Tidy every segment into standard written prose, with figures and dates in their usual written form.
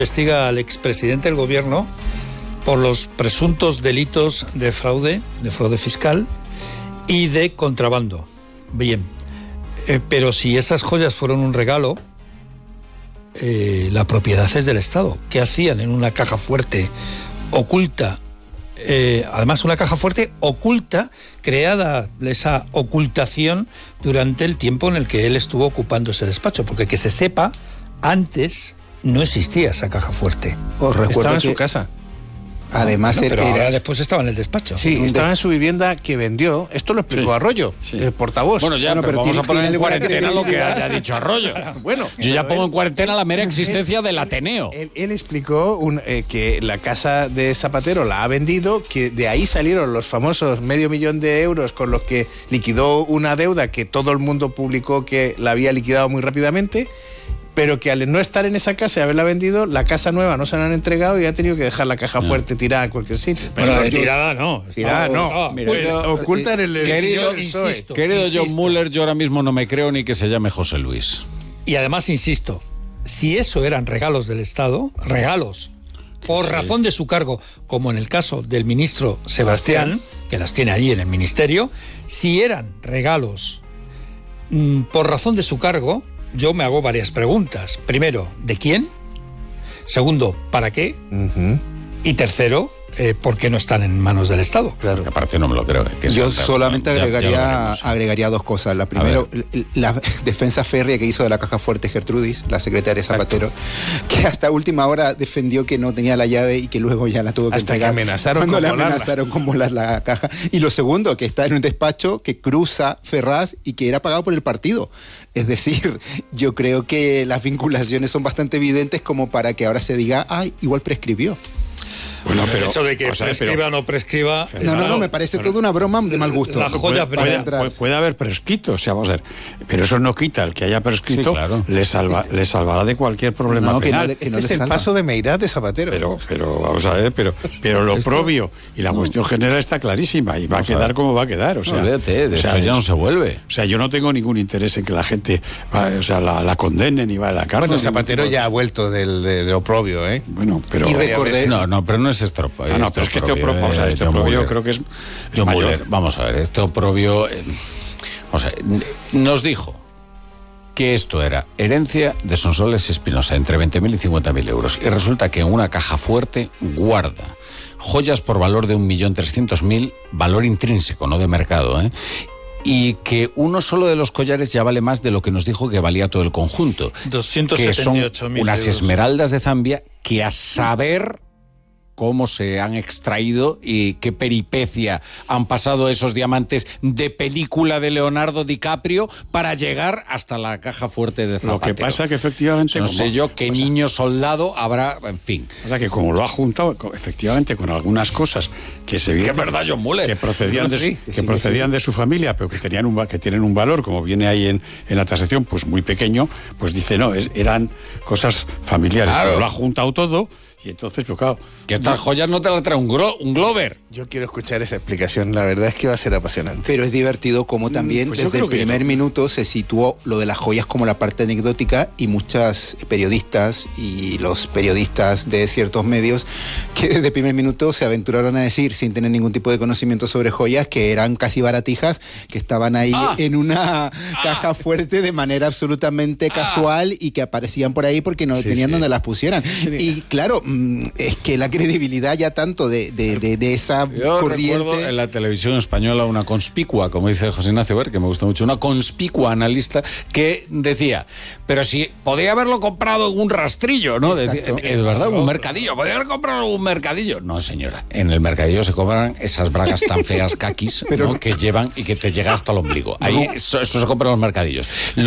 Investiga al expresidente del gobierno por los presuntos delitos de fraude fiscal y de contrabando. Bien, pero si esas joyas fueron un regalo, la propiedad es del Estado. ¿Qué hacían en una caja fuerte oculta? Además, una caja fuerte oculta, creada esa ocultación durante el tiempo en el que él estuvo ocupando ese despacho, porque que se sepa, antes no existía esa caja fuerte. Estaba en su casa. Además, pero ahora después estaba en el despacho. Sí, estaba en su vivienda que vendió. Esto lo explicó Arroyo, el portavoz. Bueno, ya, pero vamos a poner en cuarentena lo que haya dicho Arroyo. Bueno, yo ya pongo en cuarentena la mera existencia del Ateneo. Él explicó que la casa de Zapatero la ha vendido, que de ahí salieron los famosos $500,000 con los que liquidó una deuda que todo el mundo publicó que la había liquidado muy rápidamente, pero que al no estar en esa casa y haberla vendido, la casa nueva no se la han entregado y ha tenido que dejar la caja fuerte tirada en cualquier sitio. Pero tirada no. Tirada no. Oculta en el querido insisto, John Muller, yo ahora mismo no me creo ni que se llame José Luis. Y además, insisto, si eso eran regalos del Estado, regalos, por razón de su cargo, como en el caso del ministro Sebastián, que las tiene allí en el ministerio, si eran regalos por razón de su cargo, yo me hago varias preguntas. Primero, ¿de quién? Segundo, ¿para qué? Y tercero, ¿por qué no están en manos del Estado? Claro. Aparte no me lo creo. Yo solamente agregaría dos cosas. La primera, la defensa férrea que hizo de la caja fuerte Gertrudis, la secretaria Zapatero, que hasta última hora defendió que no tenía la llave y que luego ya la tuvo que entregar. Hasta que amenazaron con volar la caja. Y lo segundo, que está en un despacho que cruza Ferraz y que era pagado por el partido. Es decir, yo creo que las vinculaciones son bastante evidentes como para que ahora se diga, igual prescribió. Bueno, pero el hecho de que prescriba o no prescriba... No, me parece toda una broma de mal gusto. La joya puede haber prescrito, o sea, vamos a ver, pero eso no quita el que haya prescrito, sí, claro. le salvará de cualquier problema penal. Este es el paso de Meirás de Zapatero. Pero vamos a ver, pero lo propio y la cuestión general está clarísima y va a quedar como va a quedar, o sea, esto ya no se vuelve. O sea, yo no tengo ningún interés en que la gente, la condenen y vaya a la cárcel. Bueno, Zapatero ya ha vuelto de lo propio, ¿eh? Bueno, pero pero no es estropo. Pero es que este oprobio creo que es mayor. Vamos a ver, este oprobio nos dijo que esto era herencia de Sonsoles Espinosa, entre 20.000 y 50.000 euros. Y resulta que en una caja fuerte guarda joyas por valor de 1.300.000, valor intrínseco, no de mercado, y que uno solo de los collares ya vale más de lo que nos dijo que valía todo el conjunto. 278.000 que son unas esmeraldas de Zambia que a saber cómo se han extraído y qué peripecia han pasado esos diamantes de película de Leonardo DiCaprio para llegar hasta la caja fuerte de Zapatero. Lo que pasa que efectivamente... No sé yo qué niño soldado habrá, en fin. O sea que como lo ha juntado efectivamente con algunas cosas que se vieron... Que es verdad, John Muller. Que procedían de su familia, pero que tienen un valor, como viene ahí en la tasación, pues muy pequeño, pues dice, eran cosas familiares. Claro. Pero lo ha juntado todo... Y entonces, pues claro... Que estas joyas no te las trae un Glover. Yo quiero escuchar esa explicación, la verdad es que va a ser apasionante. Pero es divertido como también desde el primer minuto se situó lo de las joyas como la parte anecdótica y muchas periodistas y los periodistas de ciertos medios que desde el primer minuto se aventuraron a decir, sin tener ningún tipo de conocimiento sobre joyas, que eran casi baratijas, que estaban ahí en una caja fuerte de manera absolutamente casual y que aparecían por ahí porque no tenían donde las pusieran. Y claro, es que la credibilidad ya tanto de esa corriente... Recuerdo en la televisión española una conspicua, como dice José Ignacio Ver, que me gusta mucho, una conspicua analista que decía, pero si podía haberlo comprado en un rastrillo, ¿no? Decía, es verdad, un mercadillo, podía haber comprado en un mercadillo. No, señora, en el mercadillo se compran esas bragas tan feas caquis, ¿no? Que llevan y que te llega hasta el ombligo. Ahí eso se compra en los mercadillos.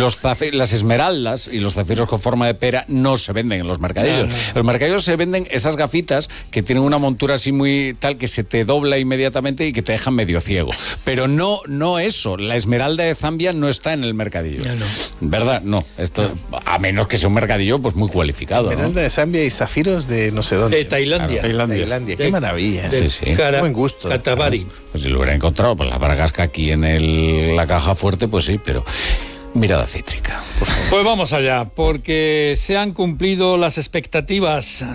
Las esmeraldas y los zafiros con forma de pera no se venden en los mercadillos. Los mercadillos se venden esas gafitas que tienen una montura así muy tal que se te dobla inmediatamente y que te dejan medio ciego. Pero no eso. La esmeralda de Zambia no está en el mercadillo. ¿Verdad? No. Esto, a menos que sea un mercadillo pues muy cualificado. Esmeralda de Zambia y zafiros de no sé dónde. De Tailandia. Claro, Tailandia. Qué maravilla. Buen gusto. Catavari. Pues si lo hubiera encontrado, pues la bragasca aquí en la caja fuerte, pues sí, pero... mirada cítrica, por favor. Pues vamos allá, porque se han cumplido las expectativas